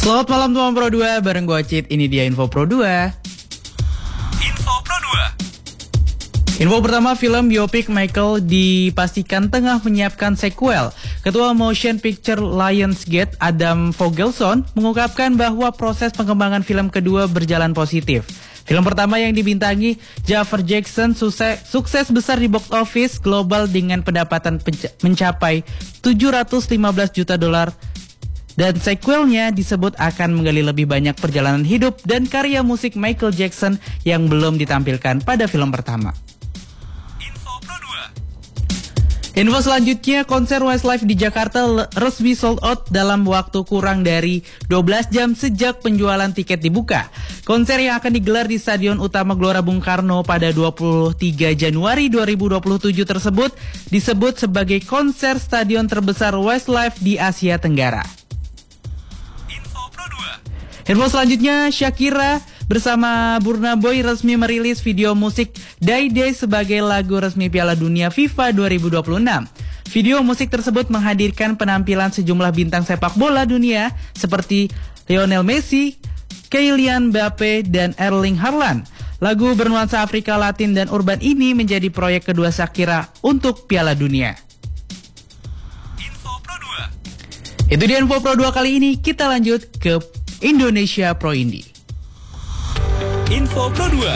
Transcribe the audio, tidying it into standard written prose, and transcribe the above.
Selamat malam teman Pro 2, bareng gue Cid, ini dia Info Pro 2. Info Pro 2. Info pertama, film biopik Michael dipastikan tengah menyiapkan sequel. Ketua Motion Picture Lionsgate, Adam Fogelson, mengungkapkan bahwa proses pengembangan film kedua berjalan positif. Film pertama yang dibintangi Jafar Jackson sukses besar di box office global dengan pendapatan mencapai 715 juta dolar. Dan sequelnya disebut akan menggali lebih banyak perjalanan hidup dan karya musik Michael Jackson yang belum ditampilkan pada film pertama. Info Pro 2. Info selanjutnya, konser Westlife di Jakarta resmi sold out dalam waktu kurang dari 12 jam sejak penjualan tiket dibuka. Konser yang akan digelar di Stadion Utama Gelora Bung Karno pada 23 Januari 2027 tersebut disebut sebagai konser stadion terbesar Westlife di Asia Tenggara. Info selanjutnya, Shakira bersama Burna Boy resmi merilis video musik Day Day sebagai lagu resmi Piala Dunia FIFA 2026. Video musik tersebut menghadirkan penampilan sejumlah bintang sepak bola dunia seperti Lionel Messi, Kylian Mbappe, dan Erling Haaland. Lagu bernuansa Afrika Latin dan urban ini menjadi proyek kedua Shakira untuk Piala Dunia. Info Pro 2. Itu dia Info Pro 2 kali ini, kita lanjut ke Indonesia Pro Indie. Info Pro 2.